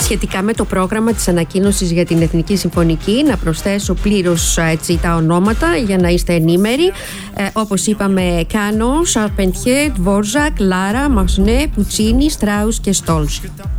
σχετικά με το πρόγραμμα της ανακοίνωσης για την Εθνική Συμφωνική. Να προσθέσω πλήρως τα ονόματα για να είστε ενήμεροι. Όπως είπαμε, Κάνο, Σαρπεντιέ, Δβόρζακ, Λάρα, Μασνέ, Πουτσίνι, Στράους και Στόλς.